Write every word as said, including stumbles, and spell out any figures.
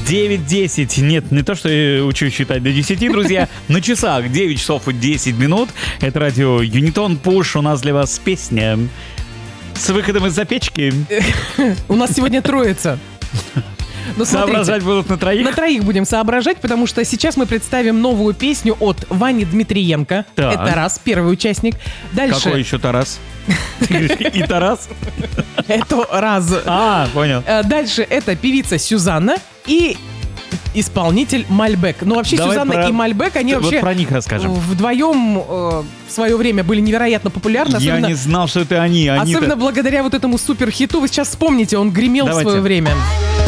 девять десять. Нет, не то, что я учу считать до десяти, друзья. На часах девять часов и десять минут. Это радио Юнитон Пуш. У нас для вас песня с выходом из-за печки. У нас сегодня троица. Но Соображать будут на троих? На троих будем соображать, потому что сейчас мы представим новую песню от Вани Дмитриенко. Так. Это раз, первый участник. Дальше. Какой еще Тарас? И Тарас? Это раз. А, понял. Э, Дальше это певица Сюзанна и исполнитель Мальбек. Ну, вообще, Давай Сюзанна про- и Мальбек, они Вот вообще про них расскажем. вдвоем э, в свое время были невероятно популярны. Я Особенно, не знал, что это они. Они-то- особенно благодаря вот этому суперхиту. Вы сейчас вспомните, он гремел Давайте. в свое время.